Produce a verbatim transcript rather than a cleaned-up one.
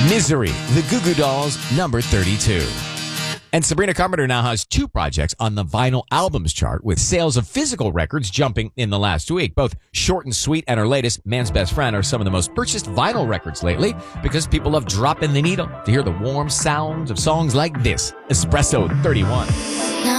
Misery, the Goo Goo Dolls, number thirty-two. And Sabrina Carpenter now has two projects on the vinyl albums chart, with sales of physical records jumping in the last week. Both Short and Sweet and her latest, Man's Best Friend, are some of the most purchased vinyl records lately because people love dropping the needle to hear the warm sounds of songs like this. Espresso thirty-one.